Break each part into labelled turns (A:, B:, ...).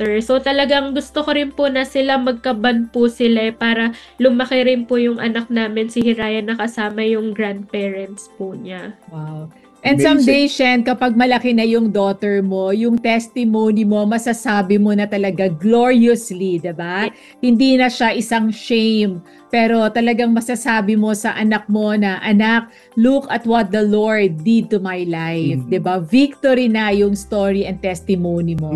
A: daughter. So talagang gusto ko rin po na sila magkaban po sila para lumaki rin po yung anak namin si Hiraya na kasama yung grandparents po niya.
B: Wow. And someday, Shen, kapag malaki na yung daughter mo, yung testimony mo, masasabi mo na talaga gloriously, diba? Hindi na siya isang shame, pero talagang masasabi mo sa anak mo na, anak, look at what the Lord did to my life, diba? Victory na yung story and testimony mo.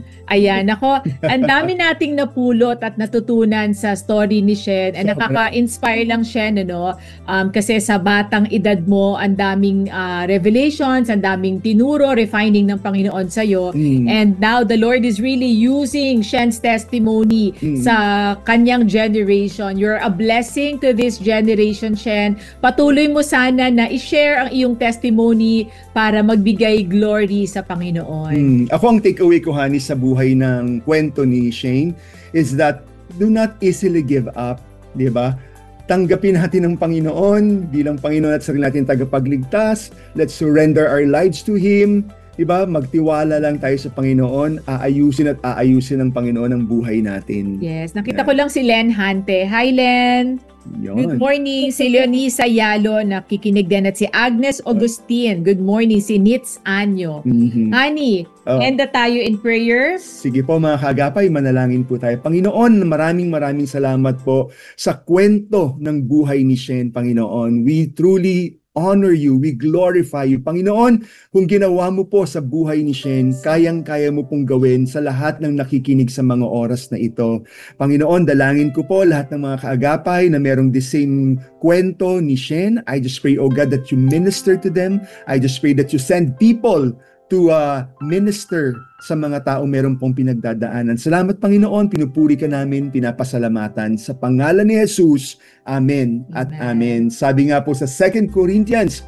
B: Ayan, ako, ang dami nating napulot at natutunan sa story ni Shen, and nakaka-inspire lang Shen, ano? Kasi sa batang edad mo, ang daming revelations, ang daming tinuro, refining ng Panginoon sa'yo. And now the Lord is really using Shen's testimony sa kanyang generation. You're a blessing to this generation, Shen. Patuloy mo sana na i-share ang iyong testimony para magbigay glory sa Panginoon.
C: Ako ang takeaway ko, Honey, sa buhay ng kwento ni Shane is that do not easily give up, di ba? Tanggapin natin ang Panginoon bilang Panginoon at sarili natin tagapagligtas. Let's surrender our lives to Him. Diba? Magtiwala lang tayo sa Panginoon. Aayusin at aayusin ng Panginoon ang buhay natin.
B: Yes. Nakita ko lang si Len Hante. Hi, Len! Good morning. Si Leonisa Yalo, nakikinig din. At si Agnes Augustine. Good morning. Si Nitz Anyo. Honey, enda tayo in prayers?
C: Sige po mga kaagapay, manalangin po tayo. Panginoon, maraming salamat po sa kwento ng buhay ni Shen, Panginoon. We truly honor you, we glorify you. Panginoon, kung ginawa mo po sa buhay ni Shen, kayang-kaya mo pong gawin sa lahat ng nakikinig sa mga oras na ito. Panginoon, dalangin ko po lahat ng mga kaagapay na merong the same kwento ni Shen. I just pray, oh God, that you minister to them. I just pray that you send people to minister sa mga tao meron pong pinagdadaanan. Salamat, Panginoon, pinupuri ka namin, pinapasalamatan. Sa pangalan ni Jesus, Amen at Amen. Sabi nga po sa 2 Corinthians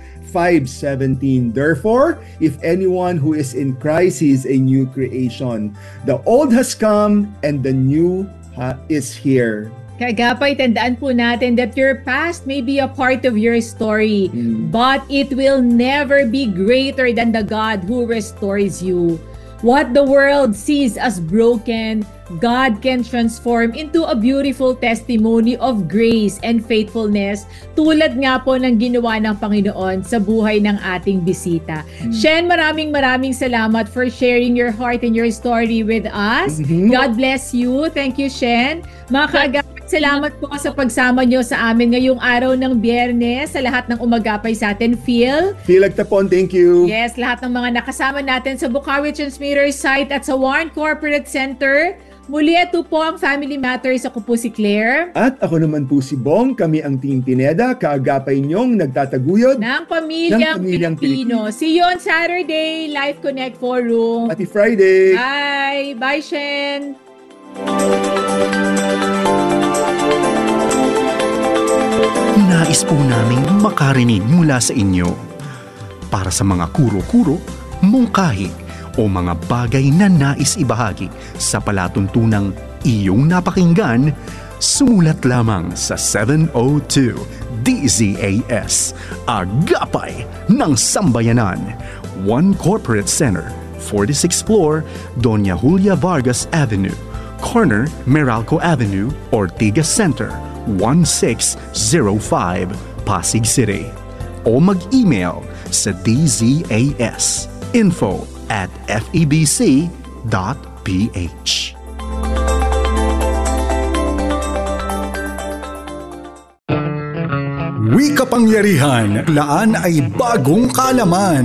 C: 5:17, therefore, if anyone who is in Christ, he is a new creation. The old has come and the new is here.
B: Kagapay, tandaan po natin that your past may be a part of your story, but it will never be greater than the God who restores you. What the world sees as broken, God can transform into a beautiful testimony of grace and faithfulness, tulad nga po ng ginawa ng Panginoon sa buhay ng ating bisita. Shen, maraming salamat for sharing your heart and your story with us. God bless you. Thank you, Shen. Mga kaagapay, salamat po sa pagsama nyo sa amin ngayong araw ng Biyernes, sa lahat ng umagapay sa atin. Phil
C: Agtapon, thank you.
B: Yes, lahat ng mga nakasama natin sa Bukawi Transmitter site at sa Warren Corporate Center. Muli, ito po ang Family Matters. Ako po si Claire.
C: At ako naman po si Bong. Kami ang Team Pineda, kaagapay niyong nagtataguyod
B: ng Pamilyang Pilipino. See you on Saturday, Live Connect Forum.
C: Happy Friday!
B: Bye! Bye, Shen!
D: Nais po naming makarinig mula sa inyo. Para sa mga kuro-kuro, mungkahi, o mga bagay na nais ibahagi sa palatuntunang iyong napakinggan, sumulat lamang sa 702 DZAS, Agapay ng Sambayanan, 1 Corporate Center, 46th floor, Doña Julia Vargas Avenue, corner Meralco Avenue, Ortigas Center, 1605, Pasig City. O mag-email sa dzas info@febc.ph.
E: Wika-pangyarihan, laan ay bagong kaalaman.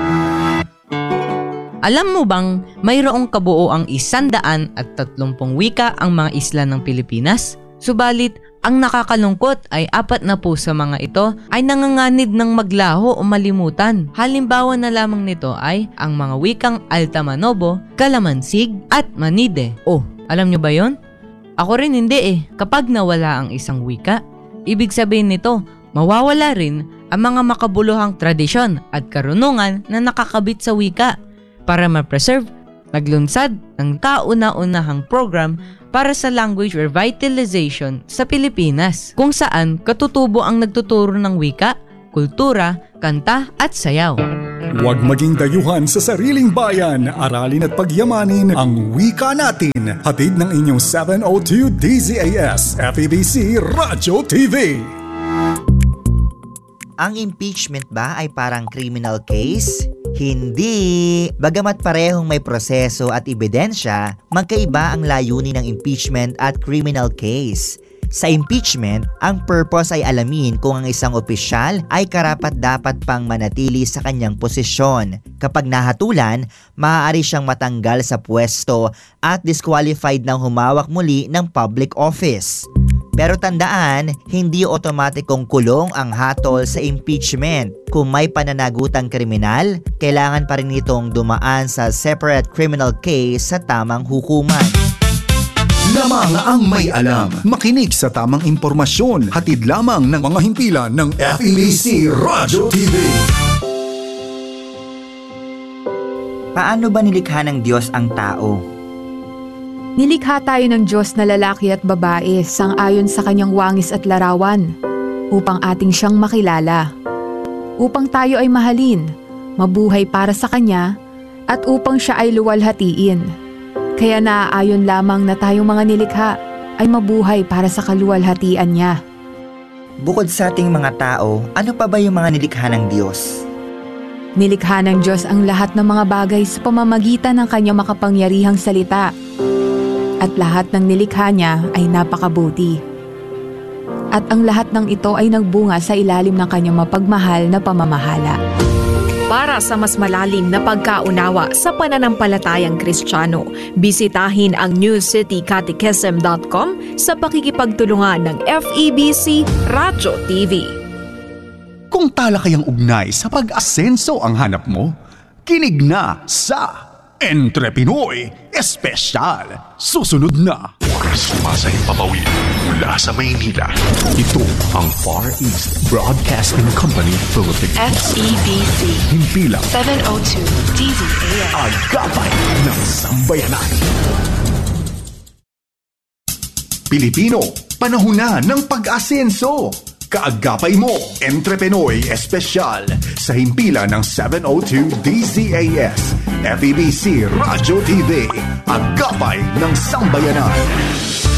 F: Alam mo bang mayroong kabuoang 130 wika ang mga isla ng Pilipinas? Subalit, ang nakakalungkot ay 4 na po sa mga ito ay nanganganib ng maglaho o malimutan. Halimbawa na lamang nito ay ang mga wikang Altamanobo, Kalamansig at Manide. Oh, alam nyo ba yon? Ako rin hindi Kapag nawala ang isang wika, ibig sabihin nito, mawawala rin ang mga makabuluhang tradisyon at karunungan na nakakabit sa wika. Para ma-preserve, naglunsad ng kauna-unahang program para sa language revitalization sa Pilipinas, kung saan katutubo ang nagtuturo ng wika, kultura, kanta at sayaw.
E: Huwag maging dayuhan sa sariling bayan. Aralin at pagyamanin ang wika natin. Hatid ng inyong 702 DZAS FEBC Radyo TV.
G: Ang impeachment ba ay parang criminal case? Hindi! Bagamat parehong may proseso at ebidensya, magkaiba ang layunin ng impeachment at criminal case. Sa impeachment, ang purpose ay alamin kung ang isang opisyal ay karapat-dapat pang manatili sa kanyang posisyon. Kapag nahatulan, maaari siyang matanggal sa pwesto at disqualified ng humawak muli ng public office. Pero tandaan, hindi otomatikong kulong ang hatol sa impeachment. Kung may pananagutang kriminal, kailangan pa rin itong dumaan sa separate criminal case sa tamang hukuman.
D: Lamang ang may alam. Makinig sa tamang impormasyon. Hatid lamang ng mga himpilan ng FEBC Radyo TV.
G: Paano ba nilikha ng Diyos ang tao?
H: Nilikha tayo ng Diyos na lalaki at babae sang-ayon sa kanyang wangis at larawan upang ating siyang makilala. Upang tayo ay mahalin, mabuhay para sa Kanya at upang siya ay luwalhatiin. Kaya naaayon lamang na tayong mga nilikha ay mabuhay para sa kaluwalhatian niya.
G: Bukod sa ating mga tao, ano pa ba yung mga nilikha ng Diyos?
H: Nilikha ng Diyos ang lahat ng mga bagay sa pamamagitan ng kanyang makapangyarihang salita. At lahat ng nilikha niya ay napakabuti. At ang lahat ng ito ay nagbunga sa ilalim ng kanyang mapagmahal na pamamahala.
I: Para sa mas malalim na pagkaunawa sa pananampalatayang Kristiyano, bisitahin ang newcitycatechism.com sa pakikipagtulungan ng FEBC Radyo TV.
D: Kung talakayang ugnay sa pag-asenso ang hanap mo, kinig na sa Entre Pinoy Espesyal. Susunod na.
J: Sumasahing papawid mula sa Maynila. Ito ang Far East Broadcasting Company Philippines.
I: FEBC
J: Himpilang
I: 702 DZAS.
J: Agapay ng Sambayanan.
D: Pilipino, panahon na ng pag-asenso. Kaagapay mo, Entre Pinoy Espesyal sa himpilan ng 702 DZAS, FEBC Radyo TV, Agapay ng Sambayanan.